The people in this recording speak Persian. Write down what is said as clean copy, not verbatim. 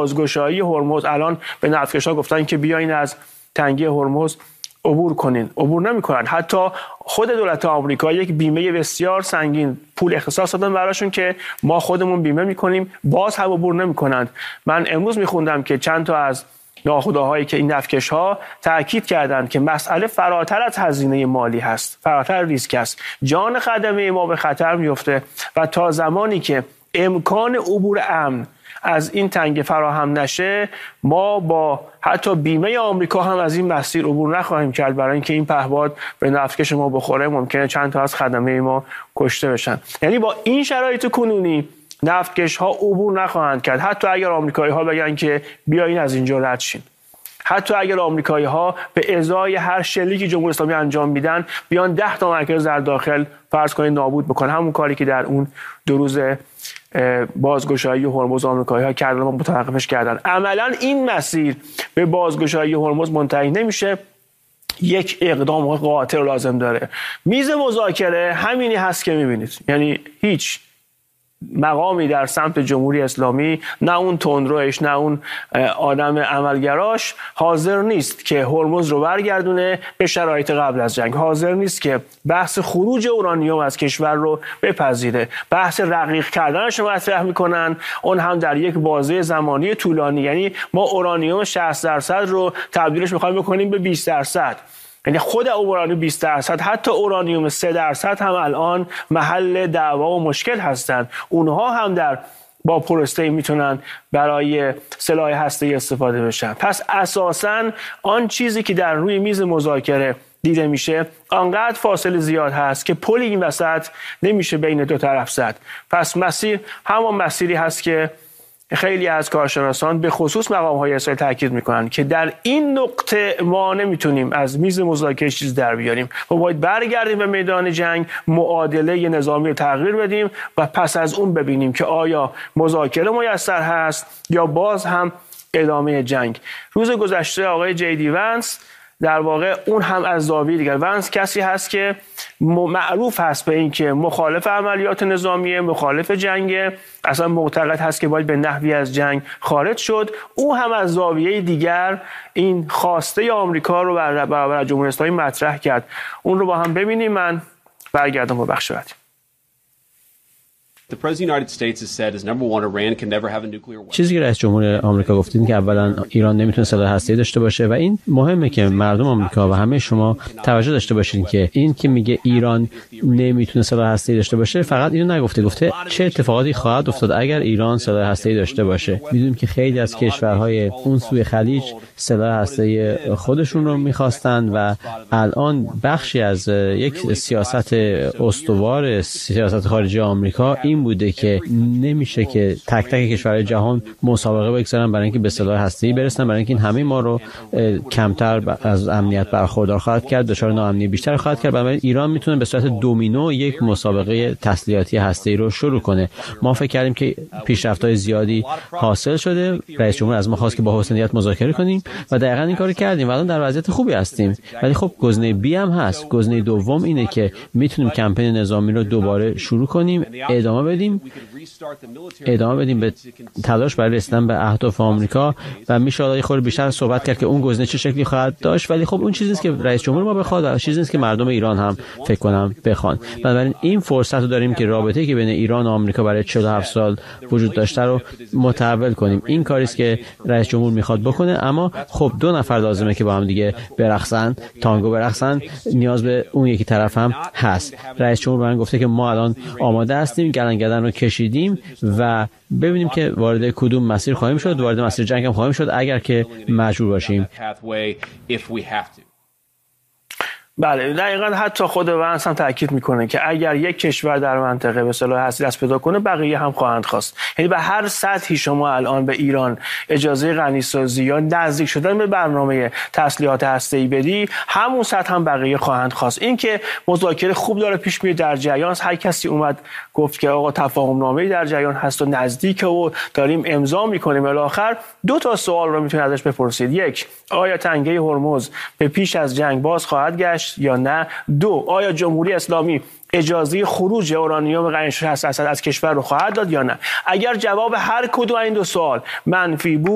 بازگشایی هرمز. الان به نفتکش‌ها گفتن که بیاین از تنگه هرمز عبور کنین، عبور نمی‌کنن. حتی خود دولت آمریکا یک بیمه بسیار سنگین پول اختصاص دادن براشون که ما خودمون بیمه می‌کنیم، باز هم عبور نمی‌کنند. من امروز می‌خوندم که چند تا از ناخودآهایی که این نفتکش‌ها تاکید کردند که مسئله فراتر از هزینه مالی هست، فراتر ریسک است. جان خدمه ما به خطر میفته و تا زمانی که امکان عبور امن از این تنگه فراهم نشه، ما با حتی بیمه آمریکا هم از این مسیر عبور نخواهیم کرد، برای اینکه این پهپاد به نفتکش ما بخوره ممکنه چند تا از خدمه ما کشته بشن. یعنی با این شرایط کنونی نفتکش ها عبور نخواهند کرد، حتی اگر آمریکایی ها بگن که بیاین از اینجا رد شین، حتی اگر آمریکایی ها به ازای هر شلیکی جمهوری اسلامی انجام میدن بیان 10 تا مرکز در داخل فرض کنید نابود بکنن، همون کاری که در اون 2 روز بازگشایی هرمز آمریکایی ها کردن و متوقفش کردن. عملا این مسیر به بازگشایی هرمز منتهی نمیشه، یک اقدام قاطع لازم داره. میز مذاکره همینی هست که میبینید، یعنی هیچ مقامی در سمت جمهوری اسلامی، نه اون تندروش نه اون آدم عملگراش حاضر نیست که هرمز رو برگردونه به شرایط قبل از جنگ، حاضر نیست که بحث خروج اورانیوم از کشور رو بپذیره. بحث رقیق کردنش رو مطرح میکنن، اون هم در یک بازه زمانی طولانی. یعنی ما اورانیوم 60% رو تبدیلش میخوایم بکنیم به 20%. یعنی خود اورانیوم 20%، حتی اورانیوم 3% هم الان محل دعوا و مشکل هستند. اونها هم با پروسته میتونن برای سلاح هسته‌ای استفاده بشن. پس اساساً آن چیزی که در روی میز مذاکره دیده میشه آنقدر فاصله زیاد هست که پل این وسط نمیشه بین دو طرف زد. پس مسیر همان مسیری هست که خیلی از کارشناسان به خصوص مقام‌های اسرائیل تاکید میکنن که در این نقطه ما نمیتونیم از میز مذاکره چیز در بیاریم، ما باید برگردیم به میدان جنگ، معادله نظامی رو تغییر بدیم و پس از اون ببینیم که آیا مذاکره میسر هست یا باز هم ادامه جنگ. روز گذشته آقای جی ونس در واقع اون هم از زاویه دیگر، ونس کسی هست که معروف هست به این که مخالف عملیات نظامیه، مخالف جنگ، اصلا معتقد هست که باید به نحوی از جنگ خارج شد. او هم از زاویه دیگر این خواسته آمریکا رو برابر جمهوری اسلامی مطرح کرد. اون رو با هم ببینیم. من برگردم با بخش بعدی. چیزی که رئیس جمهور آمریکا گفتین که اولا ایران نمیتونه سلاح هسته‌ای داشته باشه و این مهمه که مردم آمریکا و همه شما توجه داشته باشین که این که میگه ایران نمیتونه سلاح هسته‌ای داشته باشه فقط اینو نگفته، گفته چه اتفاقاتی خواهد افتاد اگر ایران سلاح هسته‌ای داشته باشه. میدونیم که خیلی از کشورهای اون سوی خلیج سلاح هسته‌ای خودشون رو میخواستن و الان بخشی از یک سیاست استوار سیاست خارجی آمریکا این بوده که نمیشه که تک تک کشورهای جهان مسابقه بگذارن برای اینکه به سلاح هسته‌ای برسن، برای اینکه این همه ما رو کمتر از امنیت برخوردار خواهد کرد، دچار ناامنی بیشتر خواهد کرد. بنابراین ایران میتونه به صورت دومینو یک مسابقه تسلیحاتی هسته‌ای رو شروع کنه. ما فکر کردیم که پیشرفت‌های زیادی حاصل شده، رئیس جمهور از ما خواست که با حسن نیت مذاکره کنیم و دقیقاً این کارو کردیم و الان در وضعیت خوبی هستیم. ولی خب گزینه بی هم هست. گزینه دوم اینه که میتونیم کمپین نظامی رو دوباره شروع کنیم، ادامه بدیم به تلاش برای رسیدن به اهداف آمریکا و میشه خود بیشتر صحبت کرد که اون گزینه چه شکلی خواهد داشت. ولی خب اون چیزی نیست که رئیس جمهور ما بخواد و چیزی نیست که مردم ایران هم فکر کنم بخوان. بنابراین این فرصت رو داریم که رابطه‌ای که بین ایران و آمریکا برای 47 سال وجود داشته رو متحول کنیم. این کاری است که رئیس جمهور میخواد بکنه، اما خب 2 نفر لازمه که با هم دیگه برقصن، تانگو برقصن. نیاز به اون یکی طرف هم هست. رئیس جمهور من گفته که ما الان آماده هستیم، گلنگدن رو کشیدیم و ببینیم که وارد کدوم مسیر خواهیم شد. وارد مسیر جنگ هم خواهیم شد اگر که مجبور باشیم. بله دقیقاً. حتی خود ونس هم تاکید میکنه که اگر یک کشور در منطقه به سلاح هسته‌ای دست پیدا کنه بقیه هم خواهند خواست. یعنی به هر سطحی شما الان به ایران اجازه غنیسازی یا نزدیک شدن به برنامه تسلیحات هسته‌ای بدی، همون سطح هم بقیه خواهند خواست. این که مذاکره خوب داره پیش میره در جریان است، هر کسی اومد گفت که آقا تفاهم نامه‌ای در جریان هست و نزدیکه و داریم امضا میکنیم، الی آخر 2 تا سوال رو میتونید ازش بپرسید. 1، آیا تنگه هرمز به پیش از جنگ باز خواهد گشت یا نه؟ 2، آیا جمهوری اسلامی اجازه خروج اورانیوم غنی 60% از کشور رو خواهد داد یا نه؟ اگر جواب هر کدوم این 2 سوال منفی بود